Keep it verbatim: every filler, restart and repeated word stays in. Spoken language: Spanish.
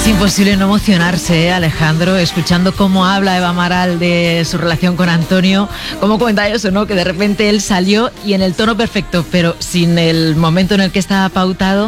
Imposible no emocionarse, ¿eh, Alejandro? Escuchando cómo habla Eva Amaral de su relación con Antonio, cómo comenta eso, ¿no? Que de repente él salió y en el tono perfecto, pero sin el momento en el que estaba pautado,